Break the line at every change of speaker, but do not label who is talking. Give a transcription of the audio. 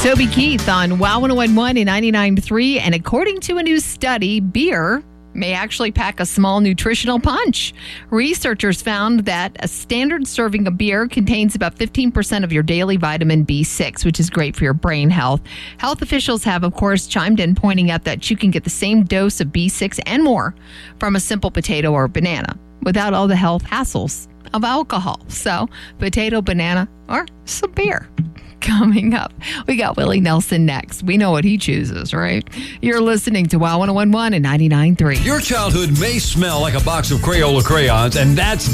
Toby Keith on Wow 101.1 and 99.3. And according to a new study, beer may actually pack a small nutritional punch. Researchers found that a standard serving of beer contains about 15% of your daily vitamin B6, which is great for your brain health. Health officials have, of course, chimed in, pointing out that you can get the same dose of B6 and more from a simple potato or banana without all the health hassles of alcohol. So, potato, banana, or some beer. Coming up, we got Willie Nelson next. We know what he chooses, right? You're listening to Wow 101.1 and 99.3.
Your childhood may smell like a box of Crayola crayons, and that's